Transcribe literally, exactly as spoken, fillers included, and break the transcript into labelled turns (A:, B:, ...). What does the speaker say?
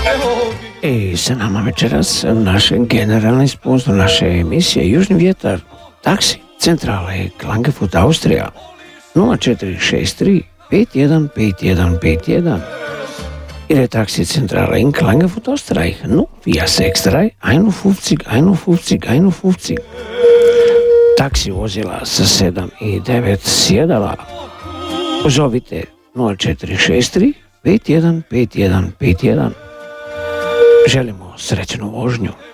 A: I sa nama večeras naš generalni sponsor naše emisije Južni vjetar, taksi centrale Klagenfurt Austrija nula četiri šest tri pet jedan pet jedan pet jedan ili taksi centrale in Klagenfurt Austrija nu via šest tri enupedeset enupedeset enupedeset. Taksi vozila sa sedam i devet sjedala. Zovite nula četiri šest tri pet jedan pet jedan pet jedan. Želimo srećnu vožnju.